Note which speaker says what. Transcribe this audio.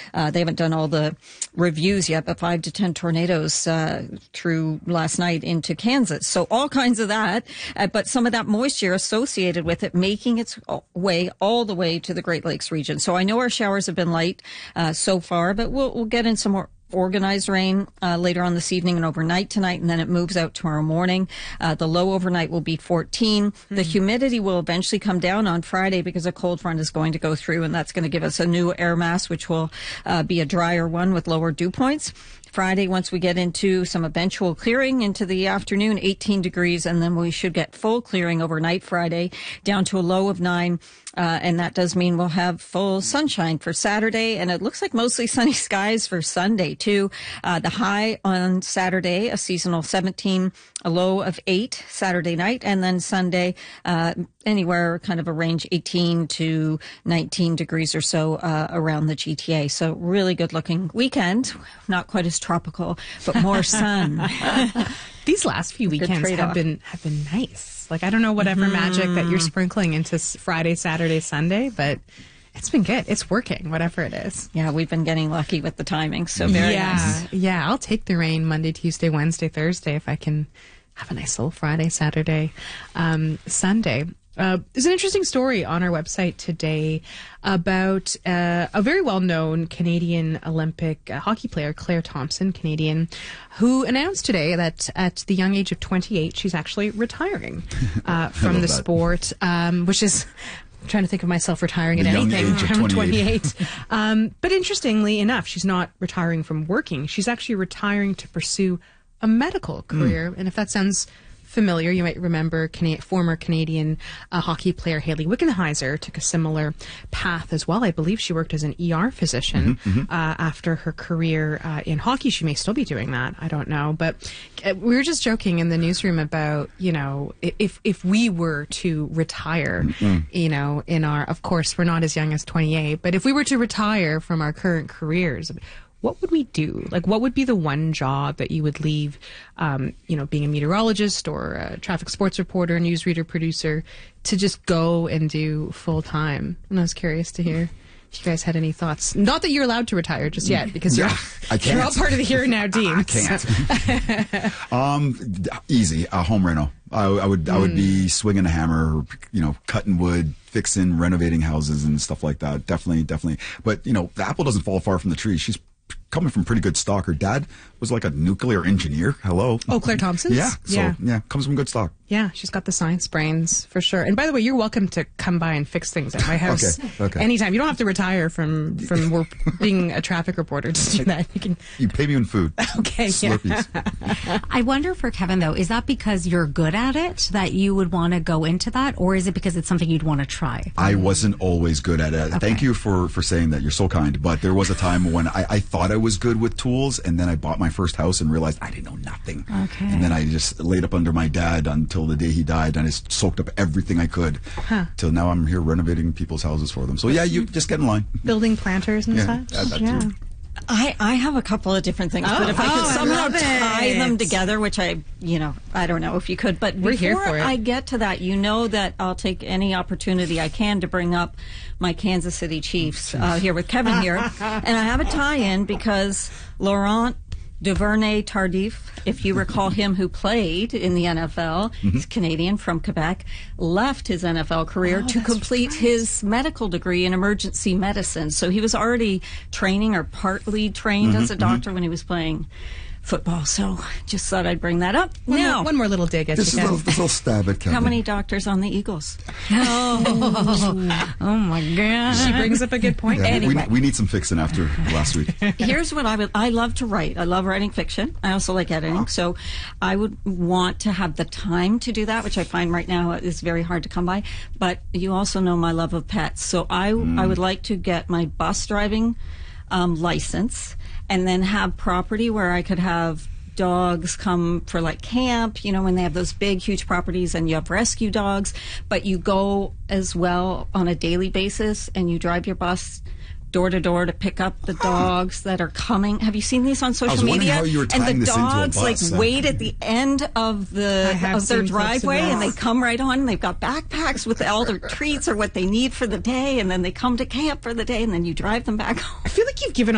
Speaker 1: They haven't done all the reviews yet, but 5 to 10 tornadoes through last night into Kansas. So all kinds of that, but some of that moisture associated with it making its way all the way to the Great Lakes region. So I know our showers have been light so far, but we'll get in some more organized rain later on this evening and overnight tonight, and then it moves out tomorrow morning. The low overnight will be 14. The humidity will eventually come down on Friday because a cold front is going to go through, and that's going to give us a new air mass, which will be a drier one with lower dew points. Friday, once we get into some eventual clearing into the afternoon, 18 degrees, and then we should get full clearing overnight Friday down to a low of 9. And that does mean we'll have full sunshine for Saturday, and it looks like mostly sunny skies for Sunday too. The high on Saturday, a seasonal 17, a low of 8 Saturday night, and then Sunday, anywhere kind of a range 18 to 19 degrees or so around the GTA. So really good looking weekend. Not quite as tropical, but more sun.
Speaker 2: These last few weekends have been nice. Like, I don't know whatever magic that you're sprinkling into Friday, Saturday, Sunday, but it's been good. It's working, whatever it is.
Speaker 1: Yeah, we've been getting lucky with the timing. So very nice.
Speaker 2: Yeah, I'll take the rain Monday, Tuesday, Wednesday, Thursday if I can have a nice little Friday, Saturday, Sunday. There's an interesting story on our website today about a very well-known Canadian Olympic hockey player, Claire Thompson, Canadian, who announced today that at the young age of 28, she's actually retiring from the sport, which is... I'm trying to think of myself retiring at anything from 28. But interestingly enough, she's not retiring from working. She's actually retiring to pursue a medical career. And if that sounds familiar, you might remember former Canadian hockey player Hayley Wickenheiser took a similar path as well. I believe she worked as an ER physician after her career in hockey. She may still be doing that. I don't know. But we were just joking in the newsroom about, you know, if we were to retire, you know, in our, of course, we're not as young as 28, but if we were to retire from our current careers, what would we do? Like, what would be the one job that you would leave, you know, being a meteorologist or a traffic sports reporter, newsreader, producer, to just go and do full time? And I was curious to hear if you guys had any thoughts. Not that you're allowed to retire just yet, because you're all part of the Here and Now team.
Speaker 3: I can't. Easy, home reno. I would be swinging a hammer, you know, cutting wood, fixing, renovating houses and stuff like that. Definitely. But, you know, the apple doesn't fall far from the tree. She's coming from pretty good stock. Her dad was like a nuclear engineer. Hello.
Speaker 2: Oh, Claire Thompson?
Speaker 3: Yeah. So, yeah, comes from good stock.
Speaker 2: Yeah, she's got the science brains for sure. And by the way, you're welcome to come by and fix things at my house
Speaker 3: okay.
Speaker 2: anytime. You don't have to retire from being a traffic reporter to do that.
Speaker 3: You pay me in food.
Speaker 2: Okay.
Speaker 3: Slurpees.
Speaker 4: I wonder for Kevin, though, is that because you're good at it that you would want to go into that, or is it because it's something you'd want to try?
Speaker 3: I wasn't always good at it. Okay. Thank you for saying that. You're so kind. But there was a time when I thought I was good with tools, and then I bought my first house and realized I didn't know nothing.
Speaker 4: Okay.
Speaker 3: And then I just laid up under my dad until the day he died, and I just soaked up everything I could. Till now I'm here renovating people's houses for them. So yeah, you just get in line.
Speaker 2: Building planters and such.
Speaker 3: Yeah.
Speaker 1: I have a couple of different things, but if I could somehow tie them together, which I don't know if you could, but
Speaker 2: we're here for
Speaker 1: before
Speaker 2: it.
Speaker 1: I get to that, you know that I'll take any opportunity I can to bring up my Kansas City Chiefs here with Kevin here. And I have a tie-in because Laurent Duvernay-Tardif, if you recall him, who played in the NFL, he's Canadian from Quebec, left his NFL career to complete his medical degree in emergency medicine. So he was already training or partly trained as a doctor when he was playing football. So just thought I'd bring that up.
Speaker 2: One more little dig at
Speaker 3: this little stab at Kevin.
Speaker 1: How many doctors on the Eagles?
Speaker 4: Oh my God.
Speaker 2: She brings up a good point.
Speaker 3: Yeah,
Speaker 1: Anyway.
Speaker 3: we need some fixing after last week.
Speaker 1: Here's what I love to write. I love writing fiction. I also like editing. So I would want to have the time to do that, which I find right now is very hard to come by. But you also know my love of pets. So I would like to get my bus driving license, and then have property where I could have dogs come for like camp, you know, when they have those big, huge properties and you have rescue dogs, but you go as well on a daily basis and you drive your bus door to door to pick up the dogs that are coming. Have you seen these on social media?
Speaker 3: How you were tying
Speaker 1: and the
Speaker 3: this into a
Speaker 1: dogs
Speaker 3: bus.
Speaker 1: like wait at the end of their driveway, and they come right on. And they've got backpacks with all their treats or what they need for the day, and then they come to camp for the day, and then you drive them back home.
Speaker 2: I feel like you've given